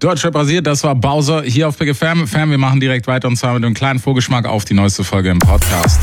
Deutschrap rasiert, das war Bowser hier auf Big FM. Wir machen direkt weiter und zwar mit einem kleinen Vorgeschmack auf die neueste Folge im Podcast.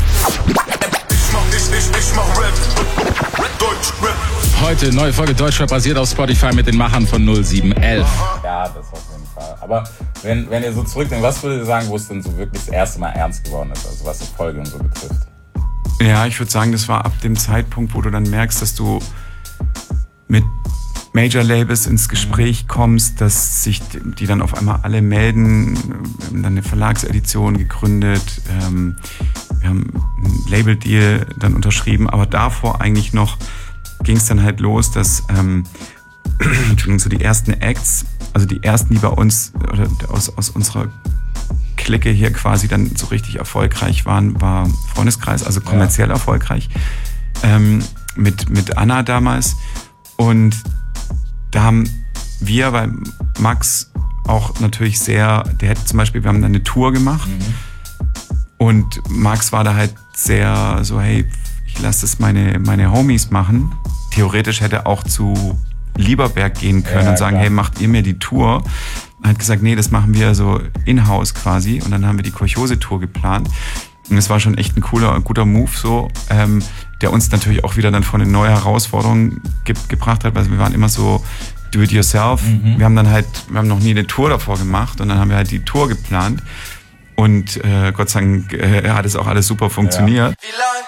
Ich mach Rap. Deutschrap. Heute neue Folge Deutschrap rasiert auf Spotify mit den Machern von 0711. Ja, das auf jeden Fall. Aber wenn ihr so zurückdenkt, was würdet ihr sagen, wo es denn so wirklich das erste Mal ernst geworden ist, also was die Folge und so betrifft? Ja, ich würde sagen, das war ab dem Zeitpunkt, wo du dann merkst, dass du mit Major Labels ins Gespräch kommst, dass sich die dann auf einmal alle melden. Wir haben dann eine Verlagsedition gegründet, wir haben einen Label-Deal dann unterschrieben, aber davor eigentlich noch ging es dann halt los, dass so die ersten Acts, also die ersten, die bei uns oder aus unserer Clique hier quasi dann so richtig erfolgreich waren, war Freundeskreis, also kommerziell erfolgreich, mit Anna damals. Und da haben wir, weil Max auch natürlich sehr, der hätte zum Beispiel, wir haben dann eine Tour gemacht und Max war da halt sehr so, hey, ich lasse das meine Homies machen. Theoretisch hätte er auch zu Lieberberg gehen können und sagen, hey, macht ihr mir die Tour? Er hat gesagt, nee, das machen wir so in-house quasi. Und dann haben wir die Kolchose-Tour geplant. Und es war schon echt ein guter Move so, der uns natürlich auch wieder dann vor eine neue Herausforderung gebracht hat, weil wir waren immer so do-it-yourself. Wir haben noch nie eine Tour davor gemacht und dann haben wir halt die Tour geplant. Und Gott sei Dank hat es auch alles super funktioniert. Wie lang